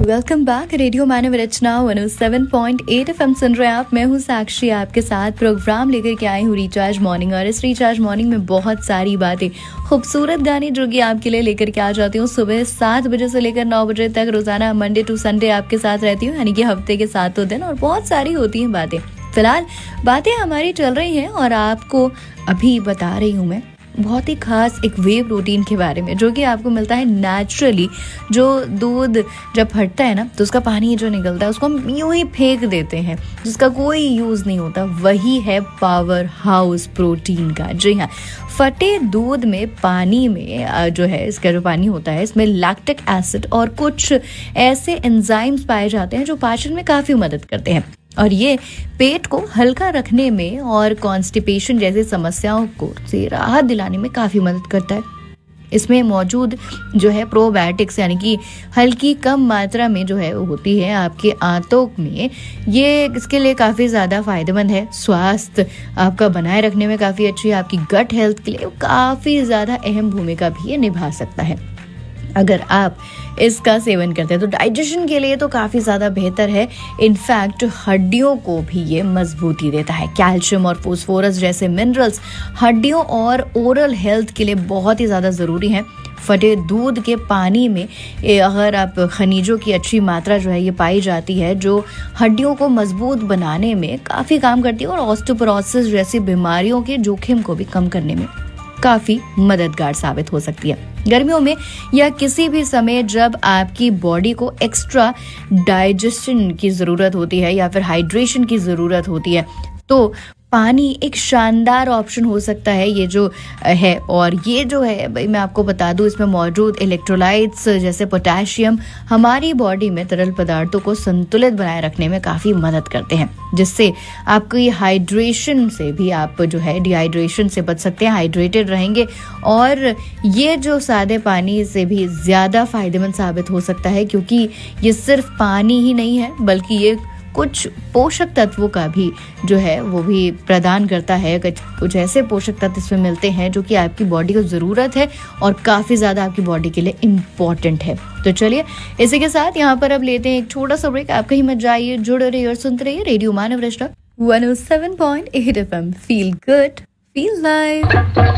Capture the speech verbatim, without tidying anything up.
Welcome back. Radio मानव रचना एक सौ सात पॉइंट आठ एफएम सुन रहे हैं आप। मैं हूँ साक्षी, आपके साथ प्रोग्राम लेकर के आई हूँ रिचार्ज मॉर्निंग। और इस रिचार्ज मॉर्निंग में बहुत सारी बातें, खूबसूरत गाने जो कि आपके लिए लेकर के आ जाती हूँ सुबह सात बजे से लेकर नौ बजे तक, रोजाना मंडे टू संडे आपके साथ रहती हूँ, यानी कि हफ्ते के सातों दिन। और बहुत सारी होती हैं बातें। फिलहाल बातें हमारी चल रही हैं और आपको अभी बता रही हूँ मैं बहुत ही खास एक वे प्रोटीन के बारे में, जो कि आपको मिलता है नेचुरली। जो दूध जब फटता है ना, तो उसका पानी जो निकलता है उसको हम यूं ही फेंक देते हैं, जिसका कोई यूज नहीं होता। वही है पावर हाउस प्रोटीन का। जी हाँ, फटे दूध में पानी में जो है, इसका जो पानी होता है, इसमें लैक्टिक एसिड और कुछ ऐसे एंजाइम्स पाए जाते हैं जो पाचन में काफी मदद करते हैं। और ये पेट को हल्का रखने में और कॉन्स्टिपेशन जैसी समस्याओं को से राहत दिलाने में काफी मदद करता है। इसमें मौजूद जो है प्रोबायोटिक्स, यानी कि हल्की कम मात्रा में जो है वो होती है आपके आंतों में, ये इसके लिए काफ़ी ज़्यादा फायदेमंद है। स्वास्थ्य आपका बनाए रखने में काफ़ी अच्छी है। आपकी गट हेल्थ के लिए काफ़ी ज़्यादा अहम भूमिका भी ये निभा सकता है। अगर आप इसका सेवन करते हैं तो डाइजेशन के लिए तो काफ़ी ज़्यादा बेहतर है। इनफैक्ट हड्डियों को भी ये मजबूती देता है। कैल्शियम और फोस्फोरस जैसे मिनरल्स हड्डियों और ओरल हेल्थ के लिए बहुत ही ज़्यादा ज़रूरी हैं। फटे दूध के पानी में अगर आप खनिजों की अच्छी मात्रा जो है ये पाई जाती है, जो हड्डियों को मजबूत बनाने में काफ़ी काम करती है और ऑस्टियोपोरोसिस जैसी बीमारियों के जोखिम को भी कम करने में काफी मददगार साबित हो सकती है। गर्मियों में या किसी भी समय जब आपकी बॉडी को एक्स्ट्रा डाइजेशन की जरूरत होती है या फिर हाइड्रेशन की जरूरत होती है, तो पानी एक शानदार ऑप्शन हो सकता है ये जो है। और ये जो है भाई, मैं आपको बता दूं, इसमें मौजूद इलेक्ट्रोलाइट्स जैसे पोटेशियम हमारी बॉडी में तरल पदार्थों को संतुलित बनाए रखने में काफ़ी मदद करते हैं, जिससे आपकी हाइड्रेशन से भी आप जो है डिहाइड्रेशन से बच सकते हैं, हाइड्रेटेड रहेंगे। और ये जो सादे पानी से भी ज़्यादा फायदेमंद साबित हो सकता है, क्योंकि ये सिर्फ पानी ही नहीं है बल्कि ये कुछ पोषक तत्वों का भी जो है वो भी प्रदान करता है। कुछ ऐसे पोषक तत्व इसमें मिलते हैं जो कि आपकी बॉडी को ज़रूरत है और काफ़ी ज़्यादा आपकी बॉडी के लिए इम्पॉर्टेंट है। तो चलिए इसी के साथ यहाँ पर अब लेते हैं एक छोटा सा ब्रेक। आप कहीं मत जाइए, जुड़े रहिए और सुनते रहिए रेडियो मानव रचना एक सौ सात पॉइंट आठ FM. Feel good, feel live.